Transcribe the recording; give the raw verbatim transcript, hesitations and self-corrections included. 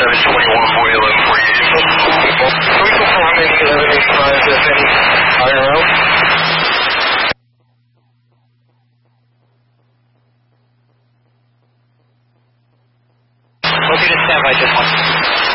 seven twenty-one, forty, eleven, forty-eight. Can we confirm how many eleven eighty-five, if any, are in a row? Okay, to stand by just one.